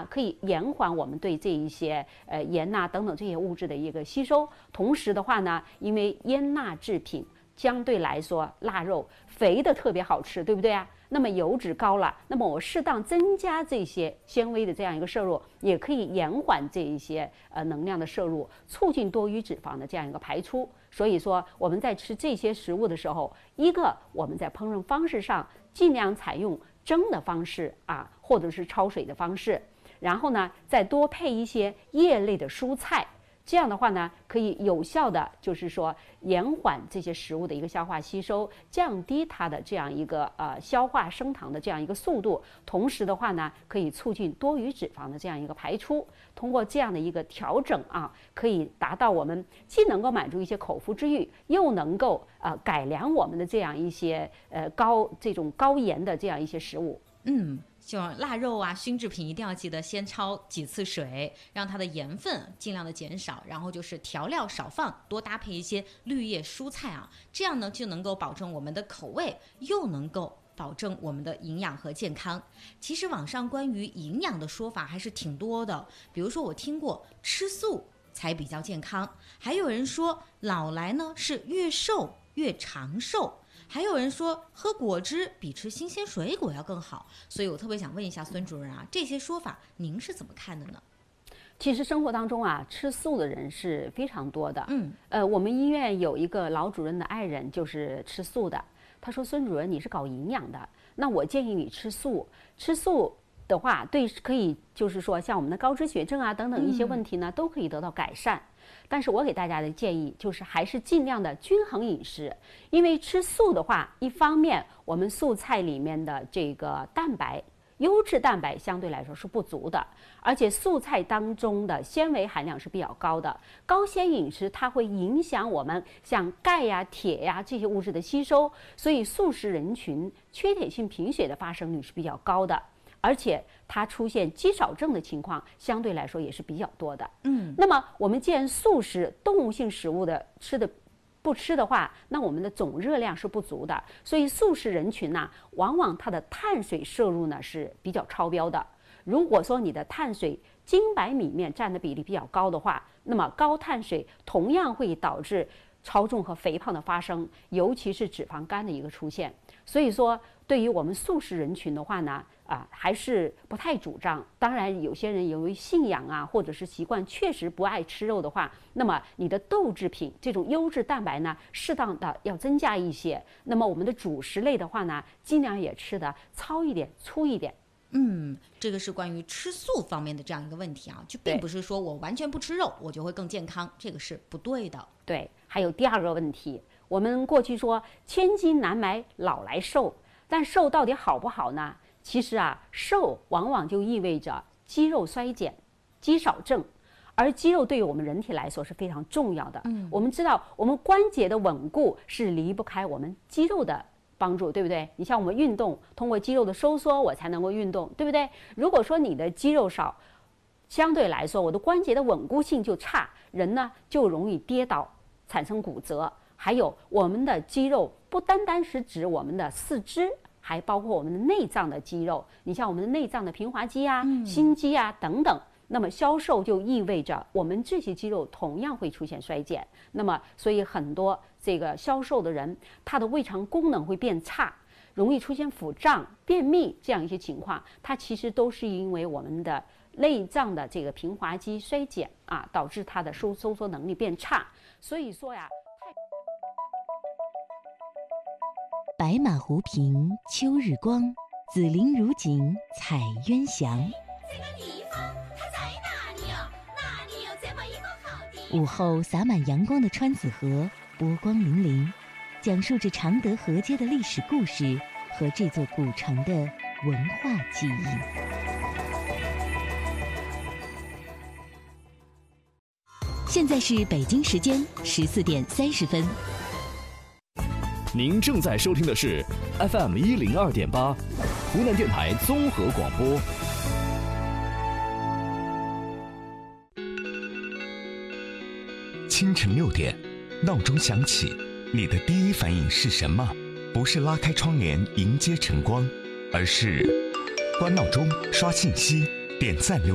呢，可以延缓我们对这一些盐呐等等这些物质的一个吸收。同时的话呢，因为腌腊制品相对来说腊肉肥的特别好吃，对不对啊？那么油脂高了，那么我适当增加这些纤维的这样一个摄入，也可以延缓这一些能量的摄入，促进多余脂肪的这样一个排出。所以说我们在吃这些食物的时候，一个我们在烹饪方式上尽量采用蒸的方式啊，或者是焯水的方式，然后呢再多配一些叶类的蔬菜。这样的话呢，可以有效的就是说延缓这些食物的一个消化吸收，降低它的这样一个消化升糖的这样一个速度。同时的话呢，可以促进多余脂肪的这样一个排出。通过这样的一个调整啊，可以达到我们既能够满足一些口腹之欲，又能够改良我们的这样一些这种高盐的这样一些食物。 像腊肉啊、熏制品一定要记得先焯几次水，让它的盐分尽量的减少，然后就是调料少放，多搭配一些绿叶蔬菜啊，这样呢就能够保证我们的口味，又能够保证我们的营养和健康。其实网上关于营养的说法还是挺多的，比如说我听过吃素才比较健康，还有人说老来呢是越瘦越长寿，还有人说喝果汁比吃新鲜水果要更好。所以我特别想问一下孙主任啊，这些说法您是怎么看的呢？ 其实生活当中啊，吃素的人是非常多的。我们医院有一个老主任的爱人就是吃素的。他说：“孙主任，你是搞营养的，那我建议你吃素。吃素的话，可以就是说像我们的高脂血症啊等等一些问题呢，都可以得到改善。但是我给大家的建议就是还是尽量的均衡饮食，因为吃素的话，一方面我们素菜里面的这个蛋白。”优质蛋白相对来说是不足的，而且素菜当中的纤维含量是比较高的。高纤饮食它会影响我们像钙呀、铁呀这些物质的吸收，所以素食人群缺铁性贫血的发生率是比较高的，而且它出现肌少症的情况相对来说也是比较多的。那么我们既然素食动物性食物的不吃的话，那我们的总热量是不足的，所以素食人群呢，往往它的碳水摄入呢是比较超标的。如果说你的碳水精白米面占的比例比较高的话，那么高碳水同样会导致超重和肥胖的发生，尤其是脂肪肝的一个出现。所以说，对于我们素食人群的话呢，还是不太主张。当然，有些人由于信仰啊，或者是习惯，确实不爱吃肉的话，那么你的豆制品这种优质蛋白呢，适当的要增加一些。那么我们的主食类的话呢，尽量也吃的糙一点、粗一点。 这个是关于吃素方面的这样一个问题啊，就并不是说我完全不吃肉，我就会更健康，这个是不对的。 对，还有第二个问题，我们过去说千金难买老来瘦，但瘦到底好不好呢？其实啊，瘦往往就意味着肌肉衰减、肌少症，而肌肉对于我们人体来说是非常重要的。我们知道，我们关节的稳固是离不开我们肌肉的帮助，对不对？你像我们运动，通过肌肉的收缩，我才能够运动，对不对？如果说你的肌肉少，相对来说，我的关节的稳固性就差，人呢就容易跌倒，产生骨折。还有我们的肌肉不单单是指我们的四肢，还包括我们的内脏的肌肉。你像我们的内脏的平滑肌啊、心肌啊等等。那么消瘦就意味着我们这些肌肉同样会出现衰减。那么所以很多这个消瘦的人，他的胃肠功能会变差，容易出现腹胀、便秘这样一些情况，它其实都是因为我们的内脏的这个平滑肌衰减啊，导致它的收缩能力变差。所以说呀， 白马湖平秋日光，紫菱如锦彩鸳翔。 这个地方它在哪里哦？哪里有这么一个好地方？ 午后洒满阳光的川子河，波光粼粼，讲述着常德河街的历史故事和这座古城的文化记忆。现在是北京时间14点30分。 您正在收听的是 FM102.8，湖南电台综合广播。 清晨6点，闹钟响起，你的第一反应是什么？不是拉开窗帘迎接晨光，而是关闹钟、刷信息、点赞留